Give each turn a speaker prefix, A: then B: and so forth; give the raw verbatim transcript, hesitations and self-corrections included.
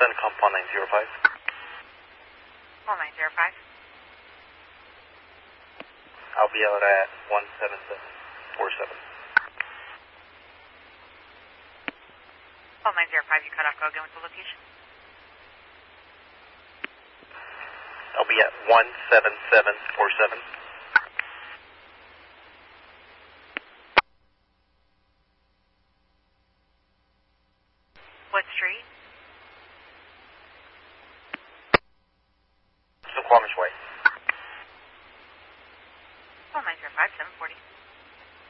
A: CENTCOM one nine zero five.
B: one nine zero five.
A: I'll be out at one seven seven four seven.
B: one nine zero five, you cut off. Go again with the location.
A: I'll be at one seven seven four seven.
B: What street?
A: Snoqualmie Way.